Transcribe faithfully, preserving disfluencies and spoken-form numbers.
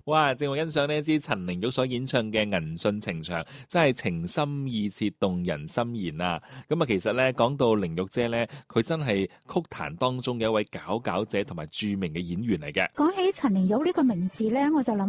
哇！正我欣賞呢一支陳玲玉所演唱嘅《銀訊情長》，真係情深意切、動人心弦啊！咁啊，其實咧講到玲玉姐咧，佢真係曲壇當中嘅一位佼佼者同埋著名嘅演員嚟嘅。 講起陳玲玉呢個名字咧，我就諗